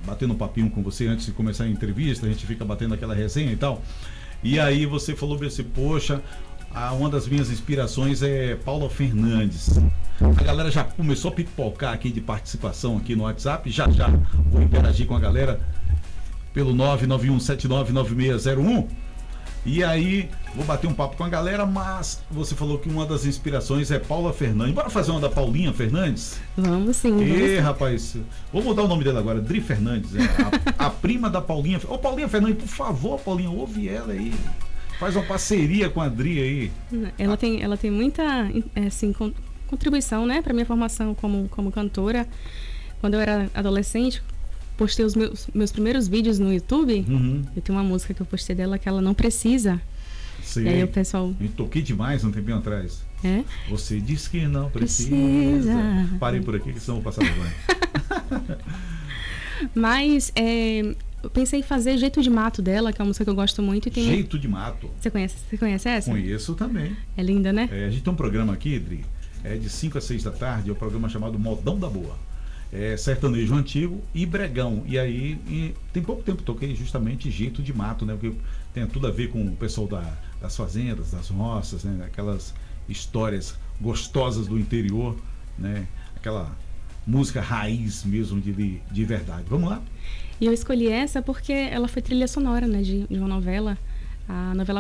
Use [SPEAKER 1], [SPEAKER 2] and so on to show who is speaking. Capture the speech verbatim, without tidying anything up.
[SPEAKER 1] batendo um papinho com você antes de começar a entrevista, a gente fica batendo aquela resenha e tal. E aí você falou assim, poxa, a, uma das minhas inspirações é Paula Fernandes. A galera já começou a pipocar aqui de participação aqui no WhatsApp, já já vou interagir com a galera pelo nove nove um sete nove nove seis zero um. E aí, vou bater um papo com a galera, mas você falou que uma das inspirações é Paula Fernandes. Bora fazer uma da Paulinha Fernandes?
[SPEAKER 2] Vamos sim.
[SPEAKER 1] Ê,
[SPEAKER 2] vamos sim.
[SPEAKER 1] rapaz, vou mudar o nome dela agora, Dri Fernandes, é, a, a prima da Paulinha. Ô, Paulinha Fernandes, por favor, Paulinha, ouve ela aí. Faz uma parceria com a Dri aí.
[SPEAKER 2] Ela, ah. tem, ela tem muita assim, con- contribuição, né, para minha formação como, como cantora. Quando eu era adolescente, postei os meus, meus primeiros vídeos no YouTube.
[SPEAKER 1] Uhum.
[SPEAKER 2] Eu tenho uma música que eu postei dela que ela não precisa.
[SPEAKER 1] Sei.
[SPEAKER 2] E aí o pessoal...
[SPEAKER 1] Eu toquei demais um tempinho atrás.
[SPEAKER 2] É?
[SPEAKER 1] Você disse que não precisa.
[SPEAKER 2] precisa.
[SPEAKER 1] Parei por aqui, que senão eu vou passar vergonha.
[SPEAKER 2] Mas é, eu pensei em fazer Jeito de Mato dela, que é uma música que eu gosto muito. E tem
[SPEAKER 1] Jeito de Mato.
[SPEAKER 2] Você conhece, você conhece essa?
[SPEAKER 1] Conheço também.
[SPEAKER 2] É linda, né?
[SPEAKER 1] É, a gente tem um programa aqui, Dri, é de cinco a seis da tarde, é um programa chamado Modão da Boa. É sertanejo antigo e bregão. E aí, e tem pouco tempo toquei justamente Jeito de Mato, né? Porque tem tudo a ver com o pessoal da, das fazendas, das roças, né? Aquelas histórias gostosas do interior, né? Aquela música raiz mesmo de, de verdade. Vamos lá?
[SPEAKER 2] E eu escolhi essa porque ela foi trilha sonora, né? De, de uma novela. A novela